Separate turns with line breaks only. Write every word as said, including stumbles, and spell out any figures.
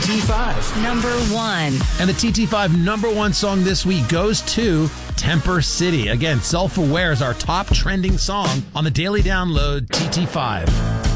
T five.
Number one.
And the T T five number one song this week goes to Temper City. Again, Self-Aware is our top trending song on the Daily Download T T five.